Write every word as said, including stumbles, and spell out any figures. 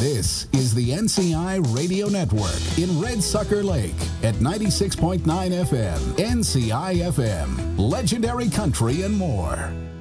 This is the N C I Radio Network in Red Sucker Lake at ninety-six point nine F M, N C I F M, legendary country and more.